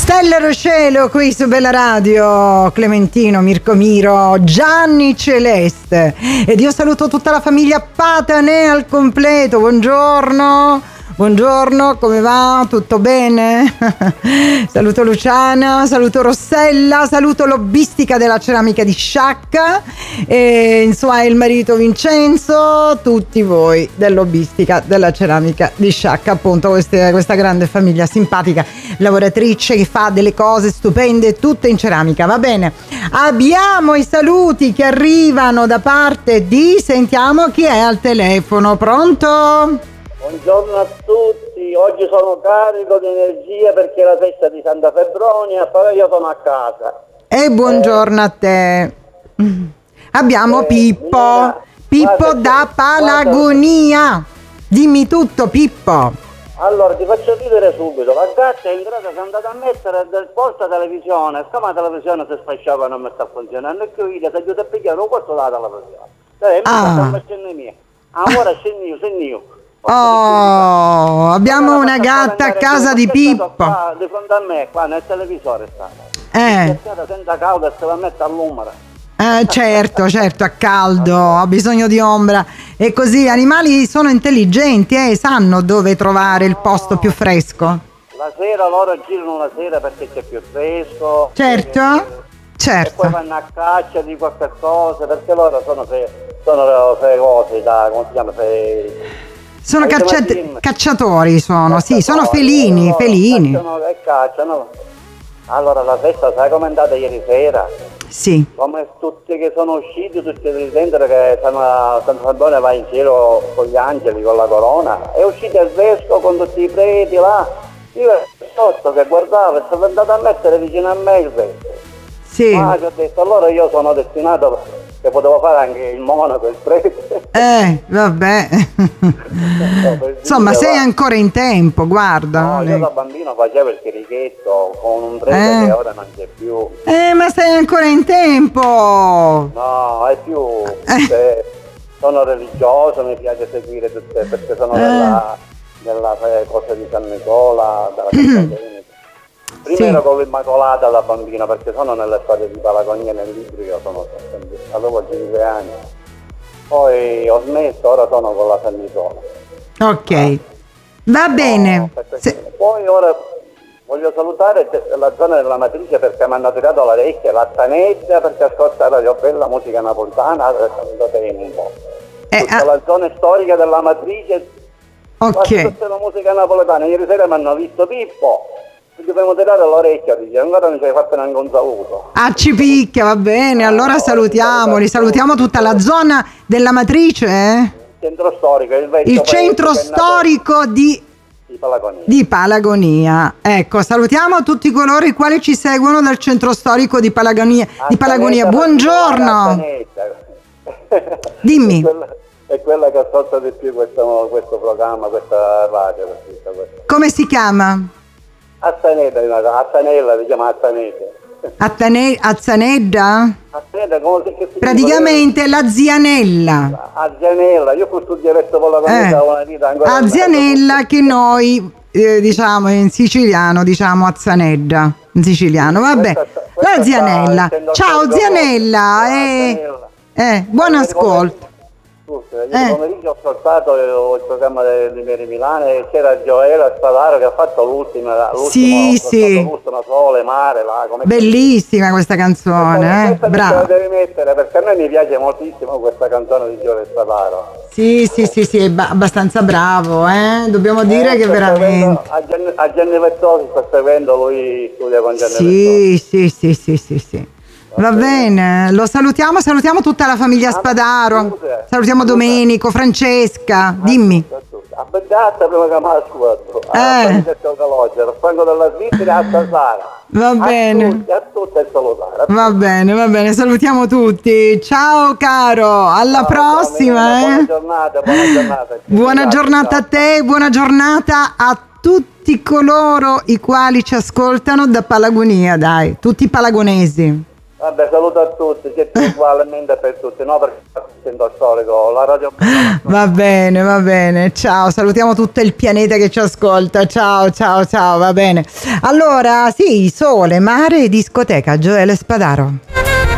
Stellaro cielo qui su Bella Radio, Clementino, Mirko Miro, Gianni Celeste, ed io saluto tutta la famiglia Patane al completo. Buongiorno, come va? Tutto bene? Saluto Luciana, saluto Rossella, saluto Lobbistica della Ceramica di Sciacca e insomma il marito Vincenzo, tutti voi del Lobbistica della Ceramica di Sciacca, appunto questa grande famiglia simpatica, lavoratrice che fa delle cose stupende tutte in ceramica. Va bene, abbiamo i saluti che arrivano da parte di, sentiamo chi è al telefono. Pronto? Buongiorno a tutti, oggi sono carico di energia perché è la festa di Santa Febronia, però io sono a casa. E buongiorno a te. Abbiamo Pippo da Palagonia. Dimmi tutto, Pippo. Allora ti faccio ridere subito, la gatta è entrata, si è andata a mettere del posto a televisione, siccome la televisione si sfasciava e non mi sta funzionando, e che io si aiuta a pigliare un quarto dalla televisione. Dai, mi sta facendo mia. Ora scendo io. Oh, abbiamo una gatta a casa di Pippo. Qua, di fronte a me, qua nel televisore sta. Senza caldo e se la mette all'ombra. Certo, a caldo, ha bisogno di ombra. E così, gli animali sono intelligenti, sanno dove trovare il posto più fresco. La sera loro girano la sera perché c'è più fresco. Certo. E poi vanno a caccia di qualche cosa, perché loro sono cose da, come si chiama, sono cacciatori, sono felini. Cacciano. Allora la festa, sai com'è andata ieri sera? Sì. Come tutti che sono usciti, tutti di dentro che Santa Febronia va in cielo con gli angeli, con la corona, è uscito il vescovo con tutti i preti là. Io ero sotto che guardavo e sono andato a mettere vicino a me il vescovo. Sì. Ma ci ho detto, allora io sono destinato che potevo fare anche il monaco, il prete. Vabbè. Insomma, sei ancora in tempo, guarda. No, io da bambino facevo il chierichetto con un prete che ora non c'è più. Ma sei ancora in tempo. No, è più. Sono religioso, mi piace seguire tutte, perché sono nella cosa di San Nicola, della Santa Prima ero con l'Immacolata da bambino, perché sono nelle storie di Palagonia, nel libro io sono avevo 5 anni. Poi ho smesso, ora sono con la San Nicola. Ok, va bene. Poi ora voglio salutare la zona della Matrice perché mi hanno tirato l'orecchia, la Taneggia, perché ascolta Radio Bella, musica napoletana, da tempo un po'. Tutta la zona storica della Matrice, tutta la musica napoletana. Ieri sera mi hanno visto Pippo. Dobbiamo tirare l'orecchia, dice, ancora non ci hai fatto neanche un saluto. Ci picchia, va bene, allora salutiamoli, salutiamo tutta la zona della Matrice, Il centro storico, il centro storico di Palagonia. Ecco, salutiamo tutti coloro i quali ci seguono dal centro storico di Palagonia. Buongiorno. Dimmi. È quella che ascolta di più questo programma, questa radio. Come si chiama? Azzanella, si chiama Azzanella. Azzanedda? Praticamente la Zianella. Azianella, io ho studiato con la comunità una vita ancora. Azianella che noi diciamo in siciliano diciamo Azzanedda, in siciliano, vabbè. La Zianella. Ciao Zianella, buon ascolto. Ieri pomeriggio ho ascoltato il programma di Meri Milano e c'era Gioela Spadaro che ha fatto l'ultimo Sole, Mare là, bellissima questa canzone, brava. La devi mettere perché a me mi piace moltissimo questa canzone di Gioela Spadaro. Sì, è abbastanza bravo, dobbiamo dire che veramente a Gianni Vettosi sta seguendo, lui studia con Gianni Vettosi. Sì. Va bene, lo salutiamo tutta la famiglia Spadaro. Salutiamo Domenico, Francesca, dimmi. Abbandata prima che mi ascolto. Vengo dalla Svizzera a Sasara. Va bene. A tutti e salutare. Va bene, salutiamo tutti. Ciao caro, alla prossima. Buona giornata. Buona giornata a te, buona giornata a tutti coloro i quali ci ascoltano da Palagonia, tutti palagonesi. Vabbè, saluto a tutti, siete ugualmente per tutti, no? Perché sento al solito la radio. Va bene, ciao, salutiamo tutto il pianeta che ci ascolta, ciao, va bene. Allora, sì, sole, mare, discoteca, Gioele Spadaro.